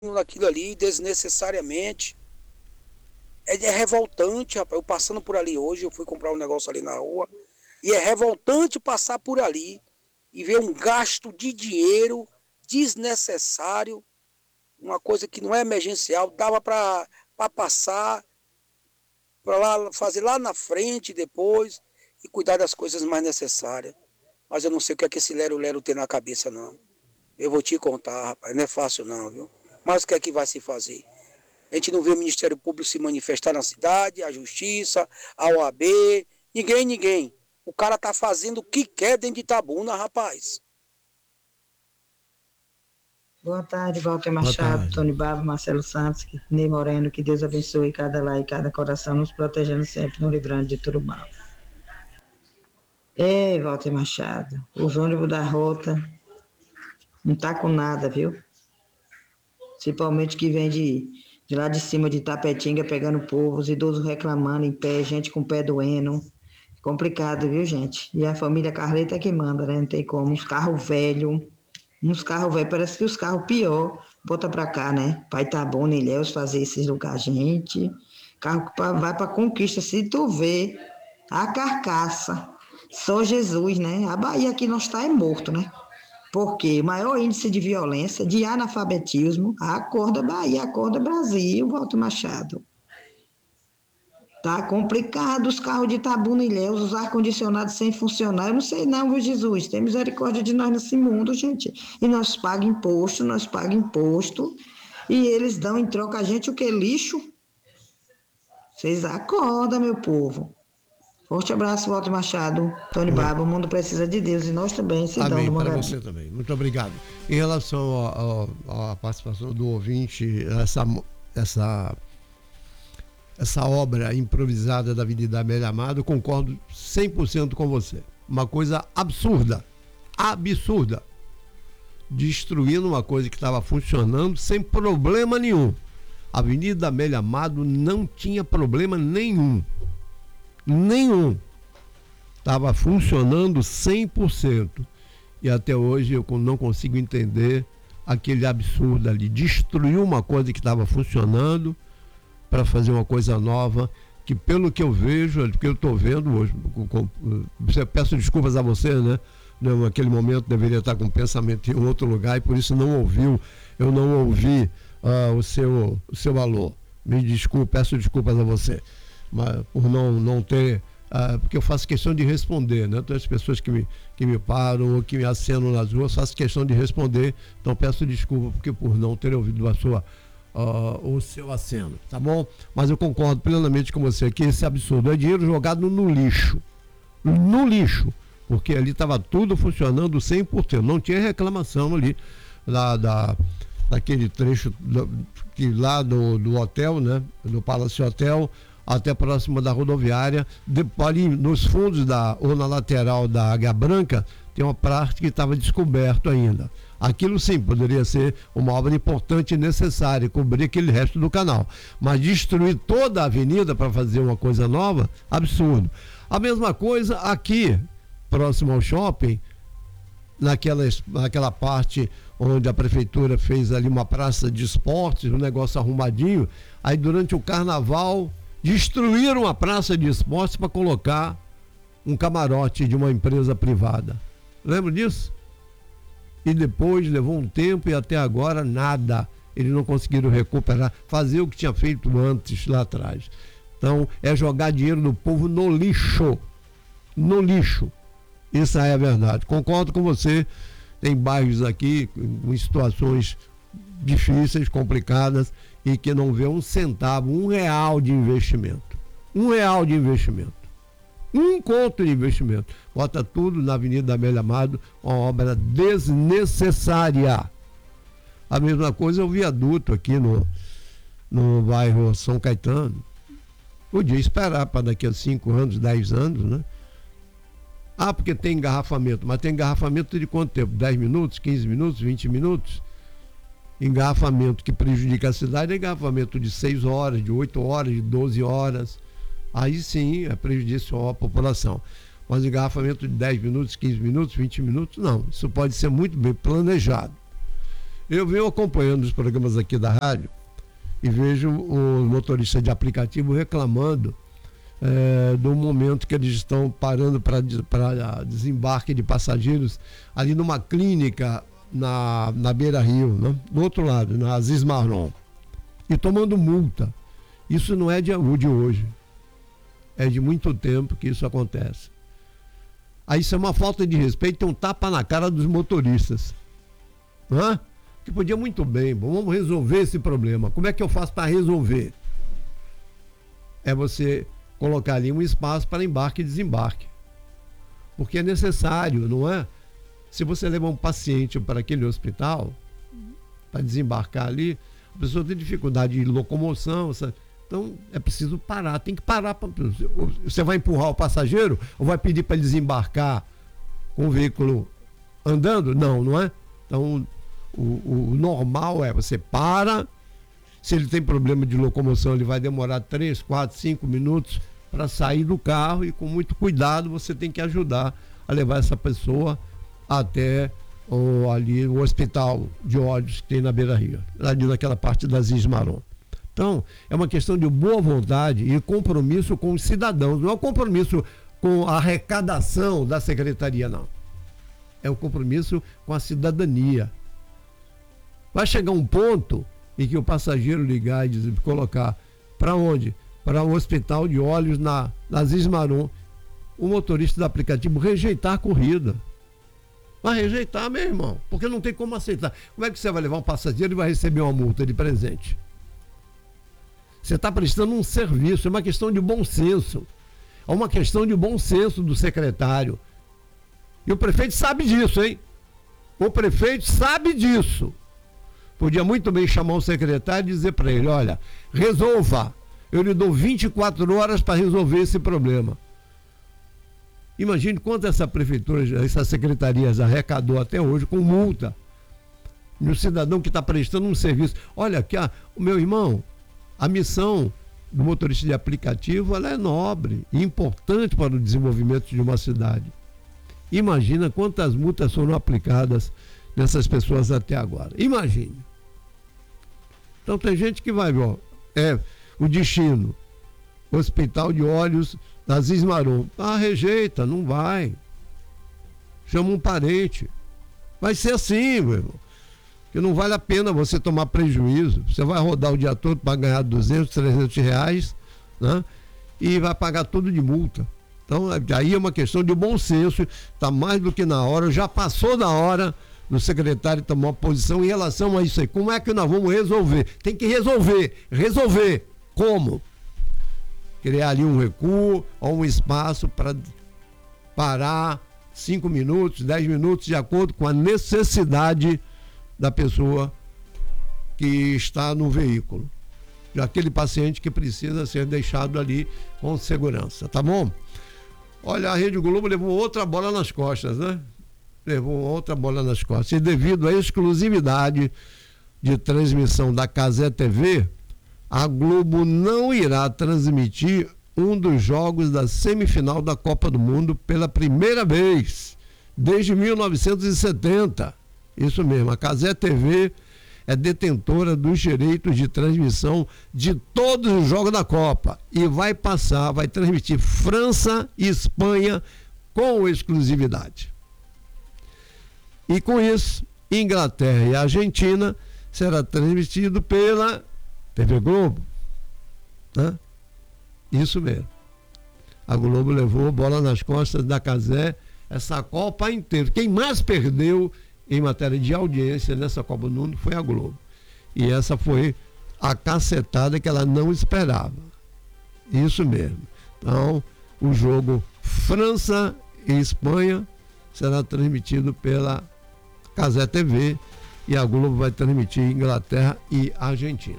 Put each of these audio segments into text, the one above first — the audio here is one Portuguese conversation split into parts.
naquilo ali desnecessariamente. É revoltante, rapaz. Eu passando por ali hoje, eu fui comprar um negócio ali na rua, e é revoltante passar por ali e ver um gasto de dinheiro desnecessário, uma coisa que não é emergencial, dava para passar, para lá fazer lá na frente depois e cuidar das coisas mais necessárias. Mas eu não sei o que é que esse lero-lero tem na cabeça, não. Eu vou te contar, rapaz, não é fácil não, viu? Mas o que é que vai se fazer? A gente não vê o Ministério Público se manifestar na cidade, a Justiça, a OAB, ninguém. O cara tá fazendo o que quer dentro de Itabuna, rapaz. Boa tarde, Walter Boa Machado, tarde. Tony Babo, Marcelo Santos, Ney Moreno, que Deus abençoe cada lar e cada coração, nos protegendo sempre, nos livrando de tudo mal. Ei, Walter Machado, os ônibus da rota não tá com nada, viu? Principalmente que vem de lá de cima de Tapetinga pegando o povo, os idosos reclamando em pé, gente com o pé doendo. Complicado, viu, gente? E a família Carleta é que manda, né? Não tem como. Uns carros velhos, parece que os carros pior, bota pra cá, né? Pra Itabuna, Ilhéus, fazer esses lugares, gente. Carro que vai pra Conquista, se tu vê a carcaça, só Jesus, né? A Bahia aqui nós está é morto, né? Porque o maior índice de violência, de analfabetismo, a cor da Bahia, a cor do Brasil, Walter Machado. Tá complicado os carros de Itabuna e Ilhéus, os ar-condicionados sem funcionar. Eu não sei não, viu, Jesus? Tem misericórdia de nós nesse mundo, gente. E nós pagamos imposto, e eles dão em troca a gente o que? Lixo? Vocês acordam, meu povo. Forte abraço, Walter Machado, Tony Babo. O mundo precisa de Deus e nós também, Cidão do Amém, para Mangarém. você também. Muito obrigado. Em relação à participação do ouvinte, essa obra improvisada da Avenida Amélia Amado, concordo 100% com você. Uma coisa absurda. Destruindo uma coisa que estava funcionando sem problema nenhum. A Avenida Amélia Amado não tinha problema nenhum. Estava funcionando 100%. E até hoje eu não consigo entender aquele absurdo ali. Destruiu uma coisa que estava funcionando para fazer uma coisa nova, que pelo que eu vejo, que eu estou vendo hoje, peço desculpas a você, né? Naquele momento deveria estar com o pensamento em outro lugar e por isso eu não ouvi o seu alô. Me desculpe, peço desculpas a você, mas por não ter, porque eu faço questão de responder, né? Todas as pessoas que me param ou que me acenam nas ruas, faço questão de responder, então peço desculpa porque por não ter ouvido o seu aceno, tá bom? Mas eu concordo plenamente com você que esse absurdo é dinheiro jogado no lixo, porque ali estava tudo funcionando 100%, não tinha reclamação ali daquele trecho lá do hotel, né? Do Palácio Hotel até próximo da rodoviária, ali nos fundos ou na lateral da Águia Branca tem uma parte que estava descoberto ainda. Aquilo sim poderia ser uma obra importante e necessária, cobrir aquele resto do canal. Mas destruir toda a avenida para fazer uma coisa nova, absurdo. A mesma coisa aqui, próximo ao shopping, naquela parte onde a prefeitura fez ali uma praça de esportes, um negócio arrumadinho, aí durante o carnaval destruíram a praça de esportes para colocar um camarote de uma empresa privada. Lembra disso? E depois levou um tempo e até agora nada. Eles não conseguiram recuperar, fazer o que tinha feito antes, lá atrás. Então, é jogar dinheiro do povo no lixo. No lixo. Isso aí é a verdade. Concordo com você. Tem bairros aqui com situações difíceis, complicadas, e que não vê um centavo, R$1 de investimento. R$1 de investimento. Um conto de investimento. Bota tudo na Avenida Amélia Amado, uma obra desnecessária. A mesma coisa é o viaduto aqui no bairro São Caetano. Podia esperar para daqui a 5 anos, 10 anos, né? Porque tem engarrafamento. Mas tem engarrafamento de quanto tempo? 10 minutos, 15 minutos, 20 minutos? Engarrafamento que prejudica a cidade é engarrafamento de 6 horas, de 8 horas, de 12 horas. Aí sim é prejudicial à população. Mas engarrafamento de 10 minutos, 15 minutos, 20 minutos, não. Isso pode ser muito bem planejado. Eu venho acompanhando os programas aqui da rádio e vejo os motoristas de aplicativo reclamando do momento que eles estão parando para desembarque de passageiros ali numa clínica na Beira-Rio, né? Do outro lado, na Aziz Marron, e tomando multa. Isso não é de hoje, é de muito tempo que isso acontece. Aí isso é uma falta de respeito, é um tapa na cara dos motoristas, não é? Que podia muito bem, vamos resolver esse problema. Como é que eu faço para resolver? É você colocar ali um espaço para embarque e desembarque. Porque é necessário, não é? Se você levar um paciente para aquele hospital, para desembarcar ali, a pessoa tem dificuldade de locomoção, sabe? Então é preciso parar, tem que parar. Você vai empurrar o passageiro ou vai pedir para ele desembarcar com o veículo andando? Não, não é? Então o normal é você para. Se ele tem problema de locomoção, ele vai demorar 3, 4, 5 minutos para sair do carro e com muito cuidado você tem que ajudar a levar essa pessoa até ali o hospital de Olhos que tem na Beira-Rio, ali naquela parte da Aziz Marron. Então, é uma questão de boa vontade e compromisso com os cidadãos, não é um compromisso com a arrecadação da secretaria, não. É um compromisso com a cidadania. Vai chegar um ponto em que o passageiro ligar e colocar para onde? Para o hospital de Olhos na Aziz Marron, o motorista do aplicativo rejeitar a corrida. Vai rejeitar, meu irmão, porque não tem como aceitar. Como é que você vai levar um passageiro e vai receber uma multa de presente? Você está prestando um serviço, é uma questão de bom senso. É uma questão de bom senso do secretário. E o prefeito sabe disso, hein? O prefeito sabe disso. Podia muito bem chamar o secretário e dizer para ele, olha, resolva. Eu lhe dou 24 horas para resolver esse problema. Imagine quanto essa prefeitura, essa secretaria arrecadou até hoje com multa. E o cidadão que está prestando um serviço. Olha aqui, o meu irmão, a missão do motorista de aplicativo ela é nobre e importante para o desenvolvimento de uma cidade. Imagina quantas multas foram aplicadas nessas pessoas até agora. Imagine. Então tem gente que vai, ó, o destino, Hospital de Olhos da Aziz Marron. Rejeita, não vai. Chama um parente. Vai ser assim, meu irmão. Que não vale a pena você tomar prejuízo. Você vai rodar o dia todo para ganhar 200, 300 reais, né? E vai pagar tudo de multa. Então, aí é uma questão de bom senso. Está mais do que na hora, já passou da hora do secretário tomar uma posição em relação a isso aí. Como é que nós vamos resolver? Tem que resolver. Resolver. Como? Criar ali um recuo ou um espaço para parar 5 minutos, 10 minutos, de acordo com a necessidade da pessoa que está no veículo. Daquele paciente que precisa ser deixado ali com segurança, tá bom? Olha, a Rede Globo levou outra bola nas costas, né? Levou outra bola nas costas. E devido à exclusividade de transmissão da Cazé TV, a Globo não irá transmitir um dos jogos da semifinal da Copa do Mundo pela primeira vez desde 1970. Isso mesmo, a Cazé TV é detentora dos direitos de transmissão de todos os jogos da Copa e vai transmitir França e Espanha com exclusividade. E com isso, Inglaterra e Argentina será transmitido pela TV Globo, né? Isso mesmo. A Globo levou bola nas costas da Cazé essa Copa inteira. Quem mais perdeu em matéria de audiência nessa Copa do Mundo foi a Globo. E essa foi a cacetada que ela não esperava. Isso mesmo. Então, o jogo França e Espanha será transmitido pela Cazé TV e a Globo vai transmitir Inglaterra e Argentina.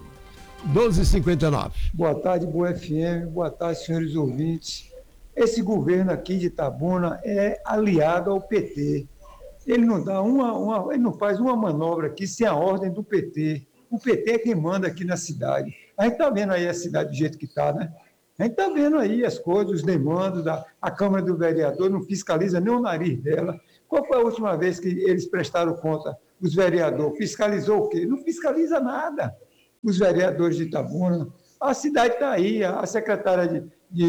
12h59. Boa tarde, Boa FM. Boa tarde, senhores ouvintes. Esse governo aqui de Itabuna é aliado ao PT. Ele não dá ele não faz uma manobra aqui sem a ordem do PT. O PT é quem manda aqui na cidade. A gente está vendo aí a cidade do jeito que está, né? A gente está vendo aí as coisas, os demandos, a Câmara do Vereador não fiscaliza nem o nariz dela. Qual foi a última vez que eles prestaram conta os vereadores. Fiscalizou o quê? Não fiscaliza nada. Os vereadores de Itabuna. A cidade está aí, a secretária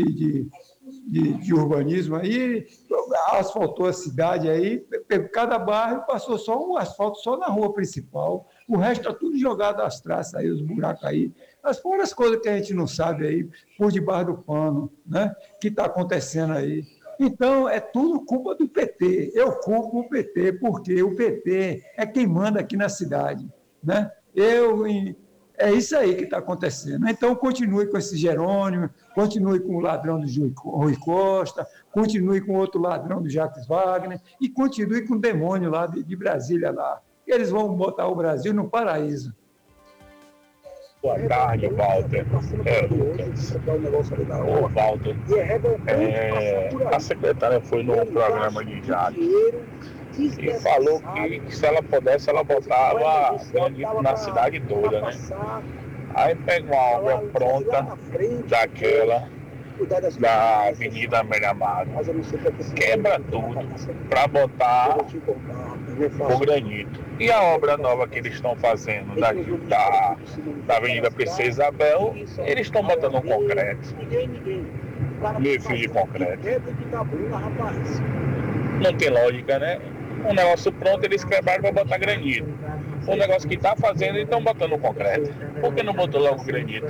de urbanismo aí asfaltou a cidade aí, cada bairro passou só um asfalto só na rua principal, o resto está tudo jogado às traças aí, os buracos aí. Mas foram as coisas que a gente não sabe aí, por debaixo do pano, né, que está acontecendo aí. Então, é tudo culpa do PT. Eu culpo o PT, porque o PT é quem manda aqui na cidade, né? É isso aí que está acontecendo. Então, continue com esse Jerônimo, continue com o ladrão do Rui Costa, continue com outro ladrão do Jacques Wagner e continue com o demônio lá de Brasília lá. Eles vão botar o Brasil no paraíso. Boa tarde, Walter. Ô, Walter, a secretária foi no programa de Jacques e falou que se ela pudesse, ela botava granito na cidade toda, né? Aí pega uma obra pronta daquela da Avenida Amélia Magno, quebra tudo para botar o granito. E a obra nova que eles estão fazendo da Avenida Princesa Isabel, eles estão botando um concreto, meio fio de concreto. Não tem lógica, né? Um negócio pronto eles quebraram para botar granito. O negócio que está fazendo eles estão botando concreto. Por que não botou logo granito?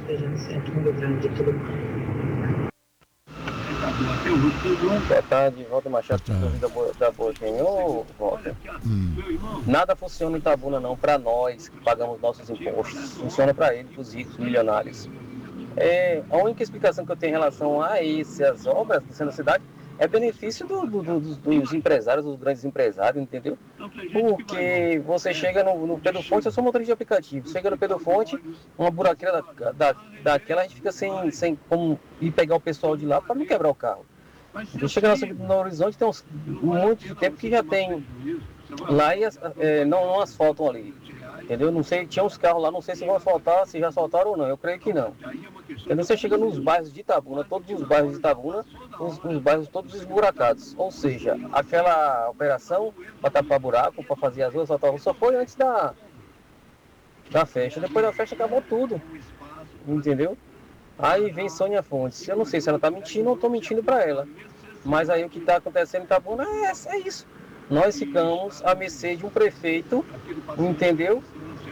Boa tarde, Walter Machado, da Boa Genhô, Walter. Nada funciona em Itabuna não, para nós que pagamos nossos impostos. Funciona para eles, para os ricos, milionários. A única explicação que eu tenho em relação a essas obras do centro da cidade é benefício dos empresários, dos grandes empresários, entendeu? Porque você chega no Pedro Fonte, eu sou motorista de aplicativo, chega no Pedro Fonte, uma buraqueira daquela, a gente fica sem como ir pegar o pessoal de lá para não quebrar o carro. Então, chega no Horizonte, tem muito tempo que já tem lá e não asfaltam ali. Entendeu? Não sei, tinha uns carros lá, não sei se vão asfaltar, se já asfaltaram ou não, eu creio que não. Entendeu? Você chega nos bairros de Itabuna, todos os bairros de Itabuna, os bairros todos esburacados. Ou seja, aquela operação para tapar buraco, para fazer as ruas, só foi antes da festa. Depois da festa acabou tudo. Entendeu? Aí vem Sônia Fontes. Eu não sei se ela está mentindo ou estou mentindo para ela. Mas aí o que está acontecendo em Itabuna é isso. Nós ficamos à mercê de um prefeito, entendeu?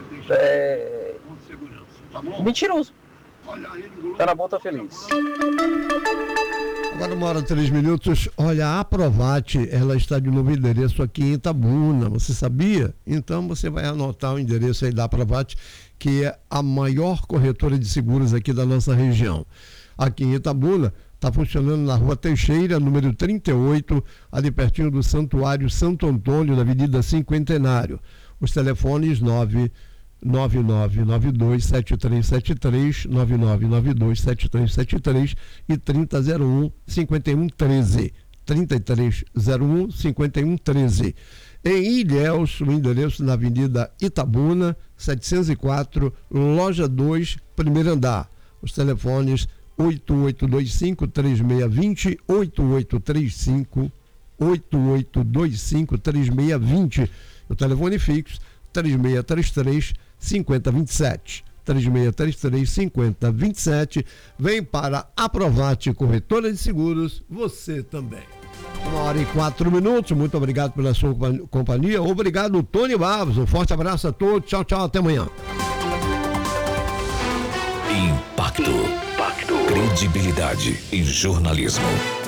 Mentiroso. Tá na boa, tá feliz. Agora 1h03. Olha, a Aprovate, ela está de novo endereço aqui em Itabuna, você sabia? Então você vai anotar o endereço aí da Aprovate, que é a maior corretora de seguros aqui da nossa região. Aqui em Itabuna, está funcionando na Rua Teixeira, número 38, ali pertinho do Santuário Santo Antônio, na Avenida Cinquentenário. Os telefones 9992-7373, 9992-7373 e 3001-5113. 3301-5113. Em Ilhéus, o endereço na Avenida Itabuna, 704, Loja 2, primeiro andar. Os telefones 8825-3620, 8835-3620. O telefone fixo 3633-5027. 3633-5027. Vem para Aprovate Corretora de Seguros, você também. 1h04. Muito obrigado pela sua companhia. Obrigado, Tony Barros. Um forte abraço a todos. Tchau, tchau. Até amanhã. Impacto. Credibilidade em jornalismo.